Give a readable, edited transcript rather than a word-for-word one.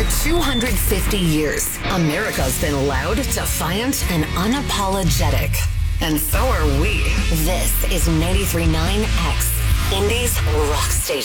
250 years, America's been loud, defiant, and unapologetic. And so are we. This is 93.9 X, Indy's rock station.